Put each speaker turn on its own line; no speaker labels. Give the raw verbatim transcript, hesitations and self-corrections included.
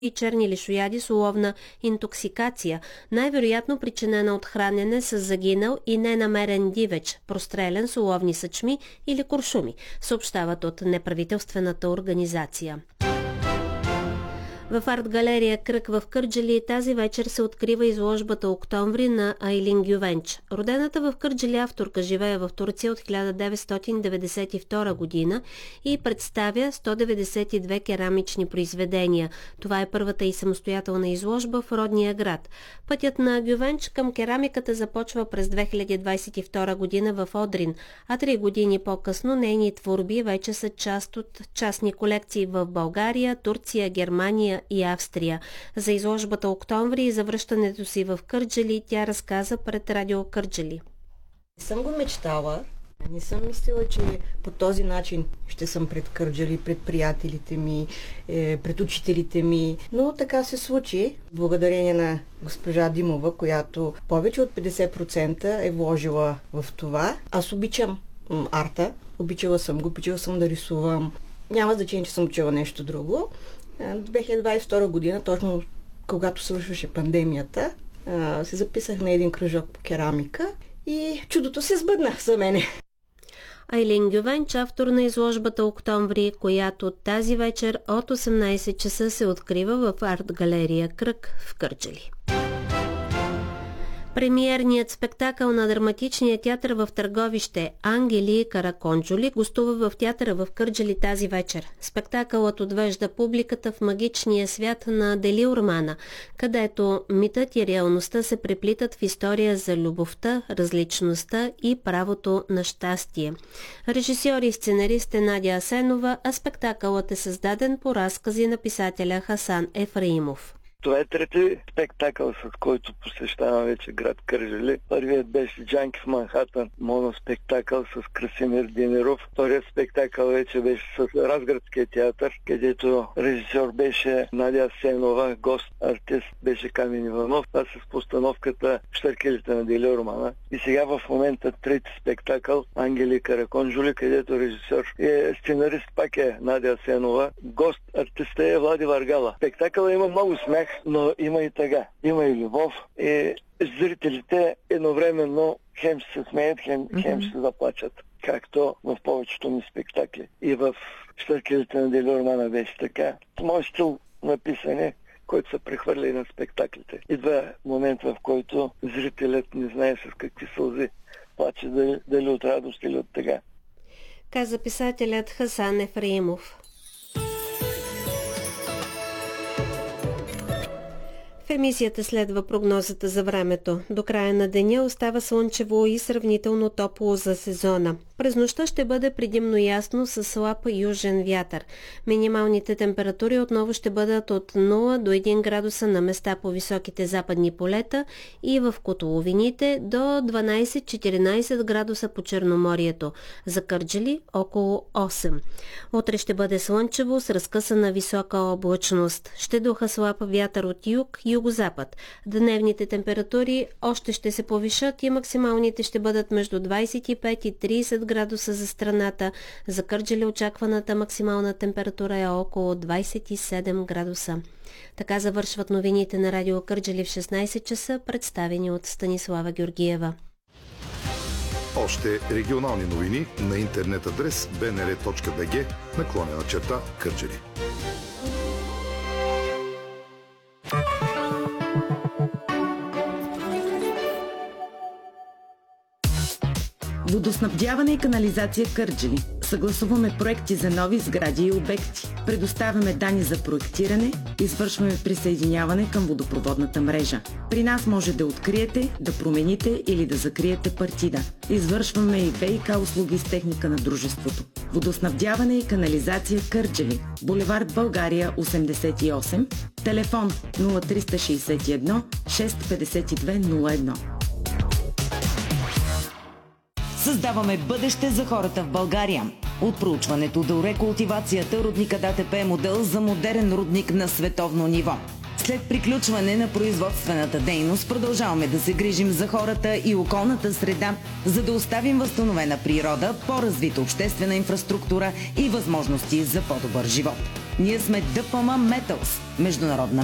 и черни лишояди с уловна интоксикация, най-вероятно причинена от хранене с загинал и ненамерен дивеч, прострелян с уловни съчми или куршуми, съобщават от неправителствената организация. В арт-галерия Кръг в Кърджали тази вечер се открива изложбата Октомври на Айлин Гювенч. Родената в Кърджали авторка живее в Турция от хиляда деветстотин деветдесет и втора година и представя сто деветдесет и две керамични произведения. Това е първата и самостоятелна изложба в родния град. Пътят на Гювенч към керамиката започва през две хиляди двадесет и втора година в Одрин, а три години по-късно нейни творби вече са част от частни колекции в България, Турция, Германия и Австрия. За изложбата Октомври и за връщането си в Кърджали тя разказа пред Радио Кърджали.
Не съм го мечтала. Не съм мислила, че по този начин ще съм пред Кърджали, пред приятелите ми, пред учителите ми. Но така се случи. Благодарение на госпожа Димова, която повече от петдесет процента е вложила в това. Аз обичам арта. Обичала съм го, обичала съм да рисувам. Няма значение, че съм учила нещо друго. две хиляди двадесет и втора година, точно когато свършваше пандемията, се записах на един кръжок по керамика и чудото се сбъдна за мене.
Айлин Гювенч, автор на изложбата Октомври, която тази вечер от осемнадесет часа се открива в арт-галерия Кръг в Кърджали. Премиерният спектакъл на драматичния театър в Търговище Ангели и Караконджули гостува в театъра в Кърджали тази вечер. Спектакълът отвежда публиката в магичния свят на Делиормана, където митът и реалността се преплитат в история за любовта, различността и правото на щастие. Режисьор и сценарист е Надя Асенова, а спектакълът е създаден по разкази на писателя Хасан Ефраимов.
Това е трети спектакъл, с който посещавам вече град Кърджали. Първият беше Джанки в Манхатън, моноспектакъл с Красимир Денеров. Вторият спектакъл вече беше с Разградския театър, където режисьор беше Надя Асенова, гост артист беше Камен Иванов. Това с постановката Щъркелите на Делиормана. И сега в момента трети спектакъл Ангели и Караконджули, където режисьор е сценарист пак е Надя Асенова. Гост артиста е Влади Варгала. Спектакъла има много смях, но има и тъга. Има и любов. И зрителите едновременно хем ще се смеят, хем, mm-hmm. хем ще се заплачат. Както в повечето ми спектакли. И в Щъркелите на Делиормана беше така. Мой стил на писане, който се прехвърля и на спектаклите. Идва момент, в който зрителят не знае с какви сълзи плаче, дали, дали от радост или от тъга.
Каза писателят Хасан Ефраимов. В емисията следва прогнозата за времето. До края на деня остава слънчево и сравнително топло за сезона. През нощта ще бъде предимно ясно с слаб южен вятър. Минималните температури отново ще бъдат от нула до един градуса на места по високите западни полета и в котловините до дванадесет-четиринадесет градуса по Черноморието. За Кърджали около осем. Утре ще бъде слънчево с разкъсана висока облачност. Ще духа слаб вятър от юг, югозапад. Дневните температури още ще се повишат и максималните ще бъдат между двадесет и пет и тридесет градуса за страната. За Кърджали очакваната максимална температура е около двадесет и седем градуса. Така завършват новините на Радио Кърджали в шестнадесет часа, представени от Станислава Георгиева.
Още регионални новини на интернет адрес би ен ар точка би джи наклонена черта Кърджали.
Водоснабдяване и канализация Кърджали. Съгласуваме проекти за нови сгради и обекти. Предоставяме данни за проектиране, извършваме присъединяване към водопроводната мрежа. При нас може да откриете, да промените или да закриете партида. Извършваме и ВиК услуги с техника на дружеството. Водоснабдяване и канализация Кърджали. Булевард България осемдесет и осем. Телефон нула три шест едно шест пет две нула едно.
Създаваме бъдеще за хората в България. От проучването до рекултивацията рудникът А Т П е модел за модерен рудник на световно ниво. След приключване на производствената дейност продължаваме да се грижим за хората и околната среда, за да оставим възстановена природа, по-развита обществена инфраструктура и възможности за по-добър живот. Ние сме Д П М Metals, международна